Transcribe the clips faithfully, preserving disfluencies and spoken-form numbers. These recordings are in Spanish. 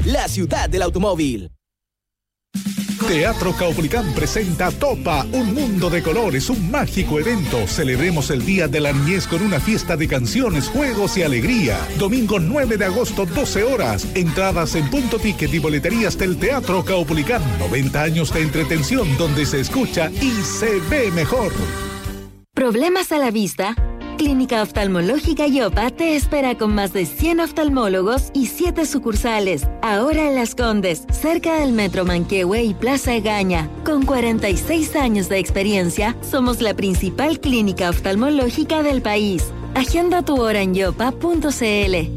la ciudad del automóvil. Teatro Caupolicán presenta Topa, un mundo de colores, un mágico evento. Celebremos el Día de la Niñez con una fiesta de canciones, juegos y alegría. Domingo nueve de agosto, doce horas. Entradas en Punto Ticket y boleterías del Teatro Caupolicán. noventa años de entretención donde se escucha y se ve mejor. ¿Problemas a la vista? Clínica Oftalmológica Yopa te espera con más de cien oftalmólogos y siete sucursales. Ahora en Las Condes, cerca del Metro Manquehue y Plaza Egaña. Con cuarenta y seis años de experiencia, somos la principal clínica oftalmológica del país. Agenda tu hora en yopa punto cl.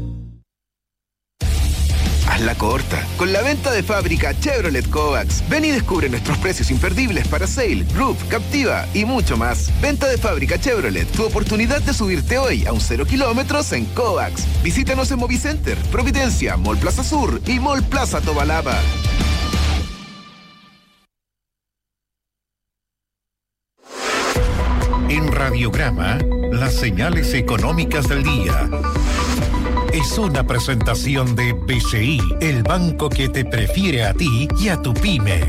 Hazla corta. Con la venta de fábrica Chevrolet Kovacs. Ven y descubre nuestros precios imperdibles para Sail, Roof, Captiva y mucho más. Venta de fábrica Chevrolet. Tu oportunidad de subirte hoy a un cero kilómetros en Kovacs. Visítanos en Movicenter, Providencia, Mall Plaza Sur y Mall Plaza Tobalaba. En Radiograma, las señales económicas del día. Es una presentación de B C I, el banco que te prefiere a ti y a tu pyme.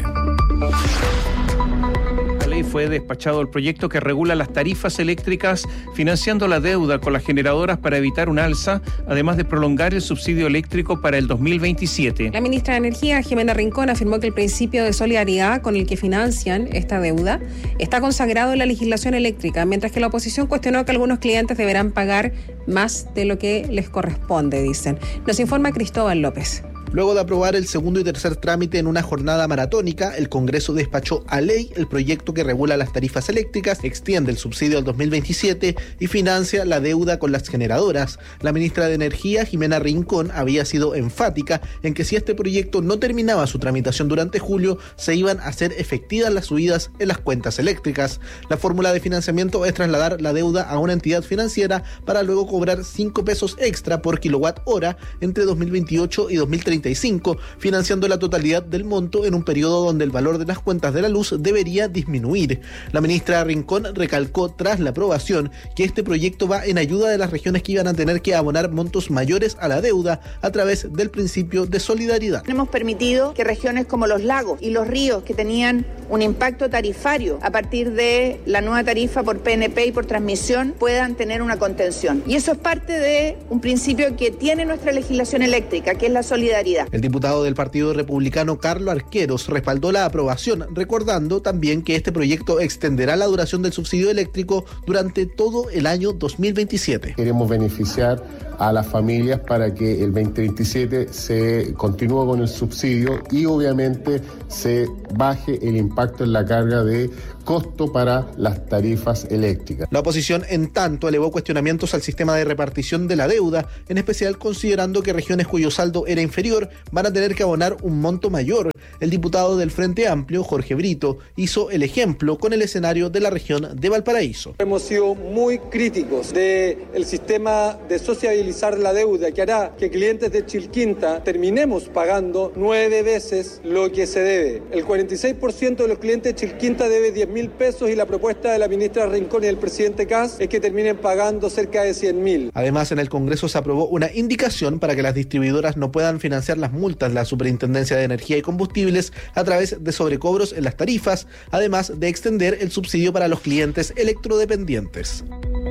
Fue despachado el proyecto que regula las tarifas eléctricas, financiando la deuda con las generadoras para evitar un alza, además de prolongar el subsidio eléctrico para el dos mil veintisiete. La ministra de Energía, Jimena Rincón, afirmó que el principio de solidaridad con el que financian esta deuda está consagrado en la legislación eléctrica, mientras que la oposición cuestionó que algunos clientes deberán pagar más de lo que les corresponde, dicen. Nos informa Cristóbal López. Luego de aprobar el segundo y tercer trámite en una jornada maratónica, el Congreso despachó a ley el proyecto que regula las tarifas eléctricas, extiende el subsidio al dos mil veintisiete y financia la deuda con las generadoras. La ministra de Energía, Jimena Rincón, había sido enfática en que si este proyecto no terminaba su tramitación durante julio, se iban a hacer efectivas las subidas en las cuentas eléctricas. La fórmula de financiamiento es trasladar la deuda a una entidad financiera para luego cobrar cinco pesos extra por kilowatt hora entre dos mil veintiocho y dos mil treinta y cinco, financiando la totalidad del monto en un periodo donde el valor de las cuentas de la luz debería disminuir. La ministra Rincón recalcó tras la aprobación que este proyecto va en ayuda de las regiones que iban a tener que abonar montos mayores a la deuda a través del principio de solidaridad. Hemos permitido que regiones como los lagos y los ríos, que tenían un impacto tarifario a partir de la nueva tarifa por P N P y por transmisión, puedan tener una contención. Y eso es parte de un principio que tiene nuestra legislación eléctrica, que es la solidaridad. El diputado del Partido Republicano, Carlos Arqueros, respaldó la aprobación, recordando también que este proyecto extenderá la duración del subsidio eléctrico durante todo el año dos mil veintisiete. Queremos beneficiar a las familias para que el veinte veintisiete se continúe con el subsidio y obviamente se baje el impacto en la carga de costo para las tarifas eléctricas. La oposición, en tanto, elevó cuestionamientos al sistema de repartición de la deuda, en especial considerando que regiones cuyo saldo era inferior van a tener que abonar un monto mayor. El diputado del Frente Amplio, Jorge Brito, hizo el ejemplo con el escenario de la región de Valparaíso. Hemos sido muy críticos del sistema de sociabilizar la deuda, que hará que clientes de Chilquinta terminemos pagando nueve veces lo que se debe. El cuarenta y seis por ciento de los clientes de Chilquinta debe diez mil pesos y la propuesta de la ministra Rincón y del presidente Kast es que terminen pagando cerca de cien mil. Además, en el Congreso se aprobó una indicación para que las distribuidoras no puedan financiar las multas de la Superintendencia de Energía y Combustibles a través de sobrecobros en las tarifas, además de extender el subsidio para los clientes electrodependientes.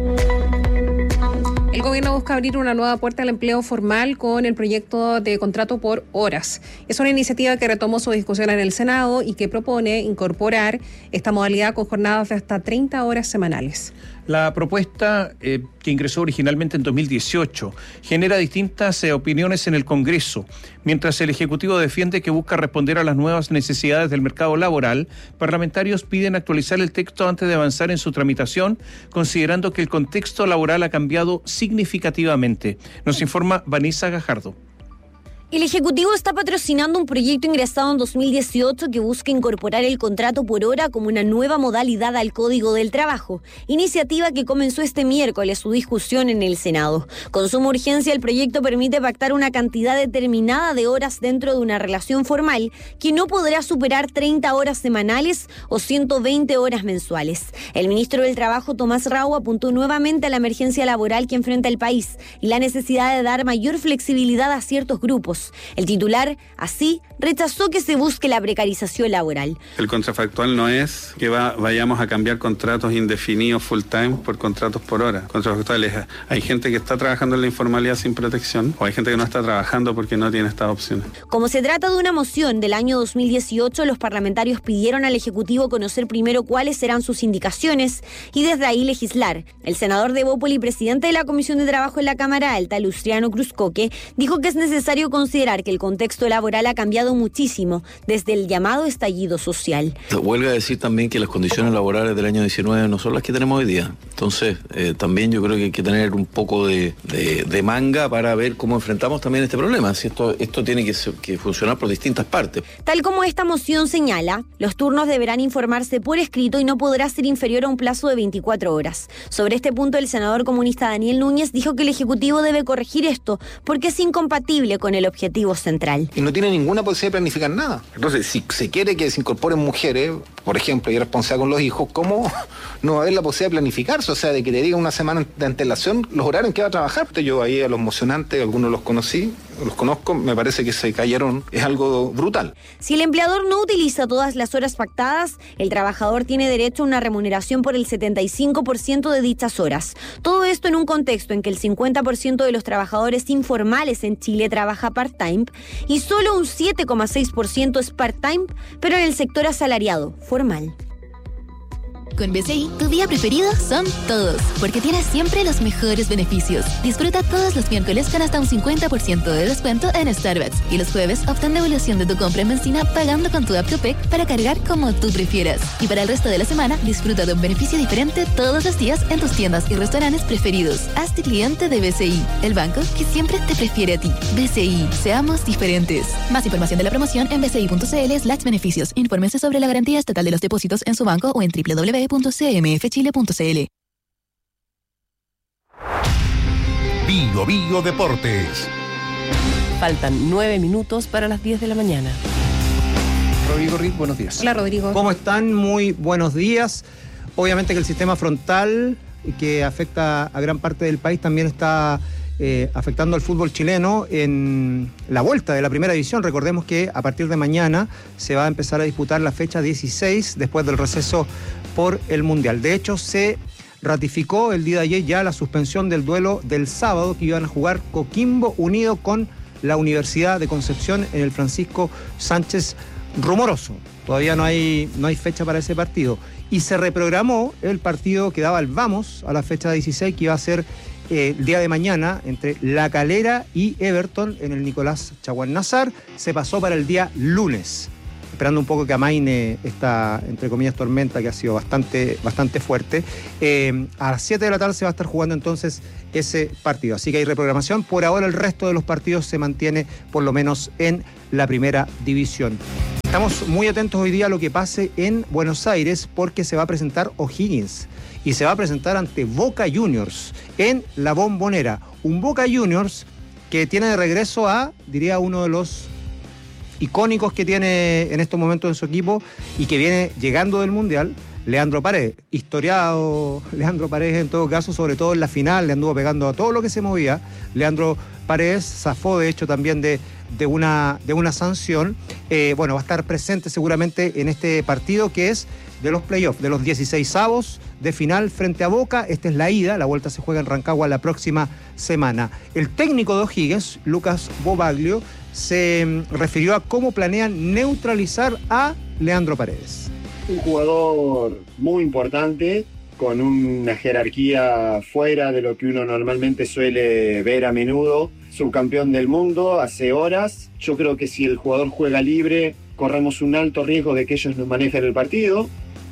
El gobierno busca abrir una nueva puerta al empleo formal con el proyecto de contrato por horas. Es una iniciativa que retomó su discusión en el Senado y que propone incorporar esta modalidad con jornadas de hasta treinta horas semanales. La propuesta, eh, que ingresó originalmente en dos mil dieciocho, genera distintas eh, opiniones en el Congreso. Mientras el Ejecutivo defiende que busca responder a las nuevas necesidades del mercado laboral, parlamentarios piden actualizar el texto antes de avanzar en su tramitación, considerando que el contexto laboral ha cambiado significativamente. Nos informa Vanessa Gajardo. El Ejecutivo está patrocinando un proyecto ingresado en dos mil dieciocho que busca incorporar el contrato por hora como una nueva modalidad al Código del Trabajo, iniciativa que comenzó este miércoles su discusión en el Senado. Con suma urgencia, el proyecto permite pactar una cantidad determinada de horas dentro de una relación formal que no podrá superar treinta horas semanales o ciento veinte horas mensuales. El ministro del Trabajo, Tomás Rau, apuntó nuevamente a la emergencia laboral que enfrenta el país y la necesidad de dar mayor flexibilidad a ciertos grupos, años. El titular, así, rechazó que se busque la precarización laboral. El contrafactual no es que va, vayamos a cambiar contratos indefinidos full time por contratos por hora. Contrafactual es, hay gente que está trabajando en la informalidad sin protección o hay gente que no está trabajando porque no tiene estas opciones. Como se trata de una moción del año dos mil dieciocho, los parlamentarios pidieron al Ejecutivo conocer primero cuáles serán sus indicaciones y desde ahí legislar. El senador de Bópoli, presidente de la Comisión de Trabajo en la Cámara Alta, Luciano Cruzcoque, dijo que es necesario considerar que el contexto laboral ha cambiado muchísimo desde el llamado estallido social. Huelga decir también que las condiciones laborales del año diecinueve no son las que tenemos hoy día. Entonces, eh, también yo creo que hay que tener un poco de, de, de manga para ver cómo enfrentamos también este problema. Si esto, esto tiene que, que funcionar por distintas partes. Tal como esta moción señala, los turnos deberán informarse por escrito y no podrá ser inferior a un plazo de veinticuatro horas. Sobre este punto, el senador comunista Daniel Núñez dijo que el Ejecutivo debe corregir esto porque es incompatible con el objetivo central. Y no tiene ninguna posibilidad de planificar nada. Entonces, si se quiere que se incorporen mujeres, por ejemplo, y responsabilidad con los hijos, ¿cómo no va a haber la posibilidad de planificarse? O sea, de que te digan una semana de antelación los horarios en que va a trabajar. Yo ahí a los mocionantes, algunos los conocí, los conozco, me parece que se cayeron, es algo brutal. Si el empleador no utiliza todas las horas pactadas, el trabajador tiene derecho a una remuneración por el setenta y cinco por ciento de dichas horas. Todo esto en un contexto en que el cincuenta por ciento de los trabajadores informales en Chile trabaja part-time y solo un siete coma seis por ciento es part-time, pero en el sector asalariado, formal. Con B C I, tu día preferido son todos, porque tienes siempre los mejores beneficios. Disfruta todos los miércoles con hasta un cincuenta por ciento de descuento en Starbucks y los jueves obtén devolución de tu compra en benzina pagando con tu app Copec para cargar como tú prefieras. Y para el resto de la semana, disfruta de un beneficio diferente todos los días en tus tiendas y restaurantes preferidos. Hazte cliente de B C I, el banco que siempre te prefiere a ti. B C I, seamos diferentes. Más información de la promoción en bci.cl slash beneficios. Infórmese sobre la garantía estatal de los depósitos en su banco o en doble u doble u doble u punto c m f chile punto c l. Bio Bio Deportes. Faltan nueve minutos para las diez de la mañana. Rodrigo Riz, buenos días. Hola, Rodrigo. ¿Cómo están? Muy buenos días. Obviamente que el sistema frontal, que afecta a gran parte del país, también está eh, afectando al fútbol chileno en la vuelta de la primera división. Recordemos que a partir de mañana se va a empezar a disputar la fecha dieciséis después del receso por el Mundial. De hecho, se ratificó el día de ayer ya la suspensión del duelo del sábado que iban a jugar Coquimbo Unido con la Universidad de Concepción en el Francisco Sánchez Rumoroso. Todavía no hay, no hay fecha para ese partido. Y se reprogramó el partido que daba el vamos a la fecha dieciséis, que iba a ser eh, el día de mañana entre La Calera y Everton en el Nicolás Chaguán Nazar. Se pasó para el día lunes, esperando un poco que amaine esta, entre comillas, tormenta que ha sido bastante, bastante fuerte. Eh, a las siete de la tarde se va a estar jugando entonces ese partido. Así que hay reprogramación. Por ahora el resto de los partidos se mantiene por lo menos en la primera división. Estamos muy atentos hoy día a lo que pase en Buenos Aires porque se va a presentar O'Higgins y se va a presentar ante Boca Juniors en la Bombonera. Un Boca Juniors que tiene de regreso a, diría, uno de los icónicos que tiene en estos momentos en su equipo y que viene llegando del Mundial, Leandro Paredes. Historiado Leandro Paredes en todo caso, sobre todo en la final, le anduvo pegando a todo lo que se movía. Leandro Paredes zafó de hecho también de, de, una, de una sanción. Eh, bueno, va a estar presente seguramente en este partido que es de los playoffs, de los dieciseisavos de final frente a Boca. Esta es la ida, la vuelta se juega en Rancagua la próxima semana. El técnico de O'Higgins, Lucas Bobaglio, se refirió a cómo planean neutralizar a Leandro Paredes. Un jugador muy importante, con una jerarquía fuera de lo que uno normalmente suele ver a menudo. Subcampeón del mundo hace horas. Yo creo que si el jugador juega libre, corremos un alto riesgo de que ellos nos manejen el partido.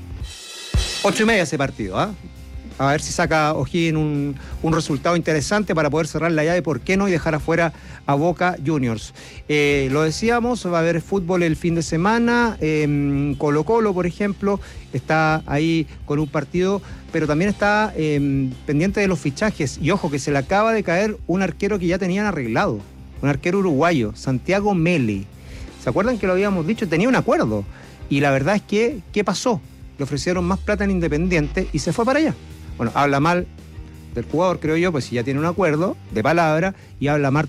Ocho y media ese partido, ¿ah? ¿eh? A ver si saca O'Higgins un, un resultado interesante para poder cerrar la llave, ¿por qué no? Y dejar afuera a Boca Juniors. Eh, lo decíamos, va a haber fútbol el fin de semana. Eh, Colo Colo, por ejemplo, está ahí con un partido, pero también está eh, pendiente de los fichajes. Y ojo, que se le acaba de caer un arquero que ya tenían arreglado, un arquero uruguayo, Santiago Meli. ¿Se acuerdan que lo habíamos dicho? Tenía un acuerdo. Y la verdad es que, ¿qué pasó? Le ofrecieron más plata en Independiente y se fue para allá. Bueno, habla mal del jugador, creo yo, pues si ya tiene un acuerdo de palabra, y habla mal,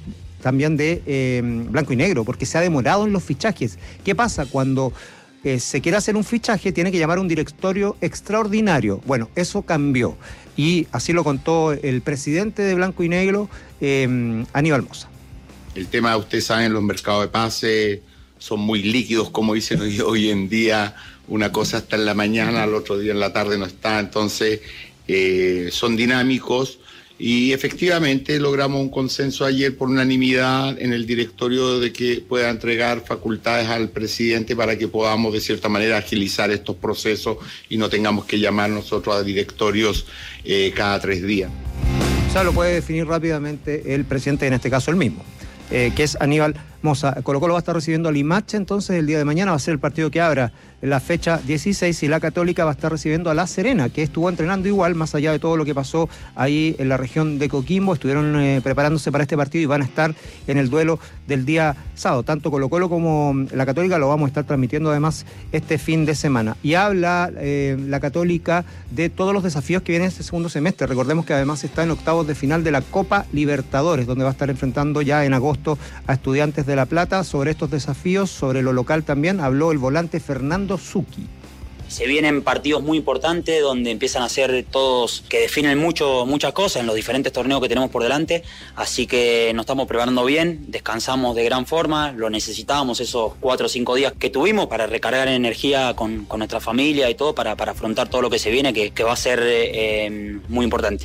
también de eh, Blanco y Negro, porque se ha demorado en los fichajes. ¿Qué pasa? Cuando eh, se quiere hacer un fichaje, tiene que llamar a un directorio extraordinario. Bueno, eso cambió. Y así lo contó el presidente de Blanco y Negro, eh, Aníbal Mosa. El tema, ustedes saben, los mercados de pases son muy líquidos, como dicen hoy, hoy en día. Una cosa está en la mañana, al otro día en la tarde no está. Entonces, eh, son dinámicos. Y efectivamente logramos un consenso ayer por unanimidad en el directorio de que pueda entregar facultades al presidente para que podamos de cierta manera agilizar estos procesos y no tengamos que llamar nosotros a directorios eh, cada tres días. O sea, lo puede definir rápidamente el presidente, en este caso el mismo, eh, que es Aníbal Mosa. Colo-Colo va a estar recibiendo a Limache, entonces el día de mañana va a ser el partido que abra la fecha dieciséis, y la Católica va a estar recibiendo a La Serena, que estuvo entrenando igual, más allá de todo lo que pasó ahí en la región de Coquimbo. Estuvieron eh, preparándose para este partido y van a estar en el duelo del día sábado. Tanto Colo-Colo como la Católica lo vamos a estar transmitiendo además este fin de semana. Y habla eh, la Católica de todos los desafíos que vienen este segundo semestre. Recordemos que además está en octavos de final de la Copa Libertadores, donde va a estar enfrentando ya en agosto a Estudiantes de La Plata. Sobre estos desafíos, sobre lo local también, habló el volante Fernando Zucchi. Se vienen partidos muy importantes donde empiezan a ser todos que definen mucho, muchas cosas en los diferentes torneos que tenemos por delante, así que nos estamos preparando bien, descansamos de gran forma, lo necesitábamos esos cuatro o cinco días que tuvimos para recargar energía con, con nuestra familia y todo para, para afrontar todo lo que se viene, que, que va a ser eh, muy importante.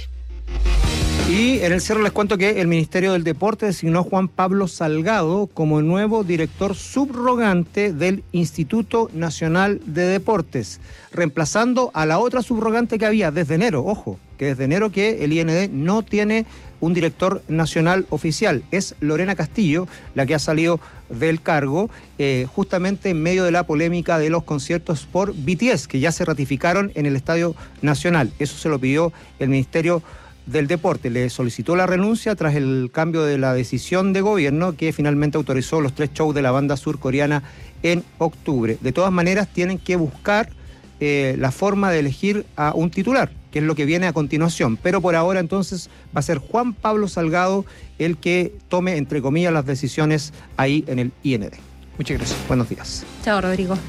Y en el cierre les cuento que el Ministerio del Deporte designó a Juan Pablo Salgado como nuevo director subrogante del Instituto Nacional de Deportes, reemplazando a la otra subrogante que había desde enero. Ojo, que desde enero que el I N D no tiene un director nacional oficial. Es Lorena Castillo la que ha salido del cargo, eh, justamente en medio de la polémica de los conciertos por B T S, que ya se ratificaron en el Estadio Nacional. Eso se lo pidió el Ministerio del Deporte. Le solicitó la renuncia tras el cambio de la decisión de gobierno que finalmente autorizó los tres shows de la banda surcoreana en octubre. De todas maneras, tienen que buscar eh, la forma de elegir a un titular, que es lo que viene a continuación. Pero por ahora, entonces, va a ser Juan Pablo Salgado el que tome, entre comillas, las decisiones ahí en el I N D. Muchas gracias. Buenos días. Chao, Rodrigo.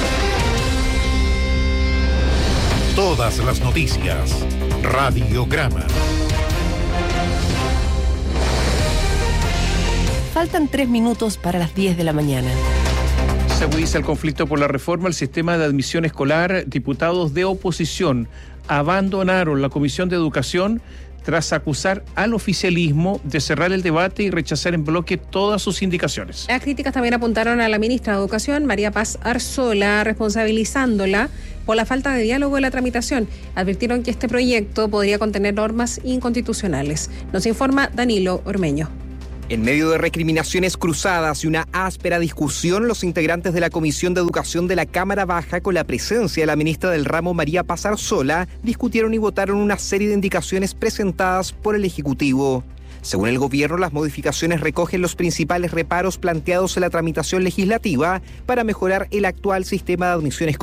Todas las noticias. Radiograma. Faltan tres minutos para las diez de la mañana. Se agudiza el conflicto por la reforma al sistema de admisión escolar. Diputados de oposición abandonaron la Comisión de Educación tras acusar al oficialismo de cerrar el debate y rechazar en bloque todas sus indicaciones. Las críticas también apuntaron a la ministra de Educación, María Paz Arzola, responsabilizándola por la falta de diálogo en la tramitación. Advirtieron que este proyecto podría contener normas inconstitucionales. Nos informa Danilo Ormeño. En medio de recriminaciones cruzadas y una áspera discusión, los integrantes de la Comisión de Educación de la Cámara Baja, con la presencia de la ministra del ramo María Paz Arzola, discutieron y votaron una serie de indicaciones presentadas por el Ejecutivo. Según el gobierno, las modificaciones recogen los principales reparos planteados en la tramitación legislativa para mejorar el actual sistema de admisión escolar.